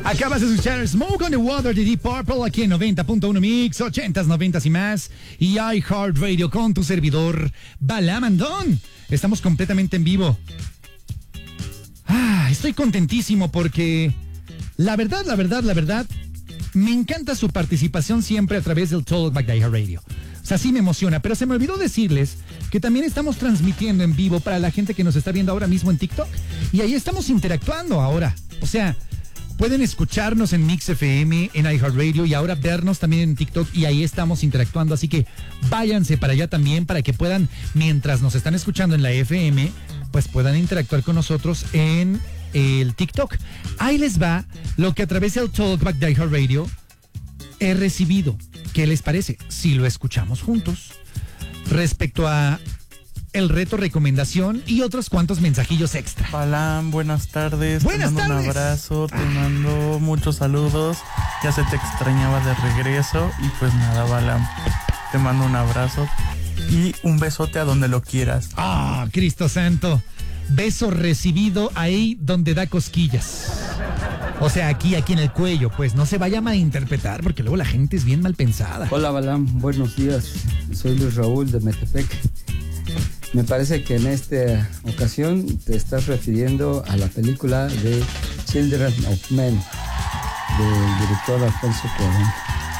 Acabas de escuchar Smoke on the Water de Deep Purple aquí en 90.1 Mix, 80s, 90s y más. Y iHeartRadio con tu servidor, Balam Andón. Estamos completamente en vivo. Estoy contentísimo porque la verdad, me encanta su participación siempre a través del Talkback de iHeartRadio. O sea, sí me emociona, pero se me olvidó decirles que también estamos transmitiendo en vivo para la gente que nos está viendo ahora mismo en TikTok. Y ahí estamos interactuando ahora. O sea, pueden escucharnos en Mix FM, en iHeartRadio y ahora vernos también en TikTok y ahí estamos interactuando. Así que váyanse para allá también para que puedan, mientras nos están escuchando en la FM, pues puedan interactuar con nosotros en el TikTok. Ahí les va lo que a través del Talkback de iHeartRadio he recibido. ¿Qué les parece? Si lo escuchamos juntos. Respecto a el reto recomendación y otros cuantos mensajillos extra. Balam, buenas tardes. Buenas tardes. Un abrazo, te mando muchos saludos. Ya se te extrañaba de regreso. Y pues nada, Balam, te mando un abrazo y un besote a donde lo quieras. Cristo santo. Beso recibido ahí donde da cosquillas. O sea, aquí en el cuello, pues no se vaya a malinterpretar porque luego la gente es bien mal pensada. Hola Balam, buenos días. Soy Luis Raúl de Metepec. Me parece que en esta ocasión te estás refiriendo a la película de Children of Men del director Alfonso Cuarón.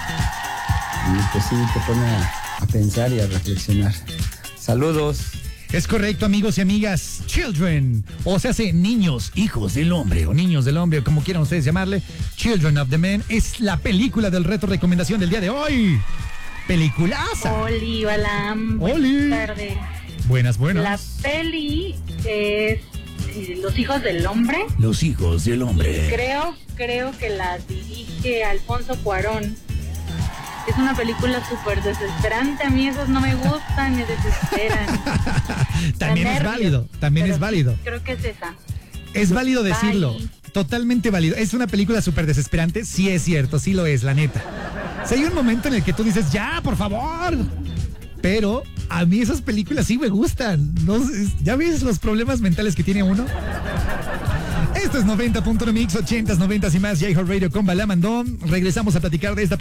Y pues sí, te pone a pensar y a reflexionar. Saludos. Es correcto, amigos y amigas. Children, o sea, niños, hijos del hombre, o niños del hombre, como quieran ustedes llamarle. Children of the Men es la película del reto recomendación del día de hoy. Peliculaza. Oli, Balam. Oli. Buenas tardes. Buenas. La peli es Los Hijos del Hombre. Los Hijos del Hombre. Creo que la dirige Alfonso Cuarón. Es una película súper desesperante. A mí esos no me gustan, me desesperan. También es válido, es válido. Creo que es esa. Es válido decirlo. Bye. Totalmente válido. ¿Es una película súper desesperante? Sí es cierto, sí lo es, la neta. O sea, hay un momento en el que tú dices, ya, por favor. Pero a mí esas películas sí me gustan. ¿No? ¿Ya ves los problemas mentales que tiene uno? Esto es 90.1 Mix, 80s, 90s y más, iHeartRadio con Balam Andón. Regresamos a platicar de esta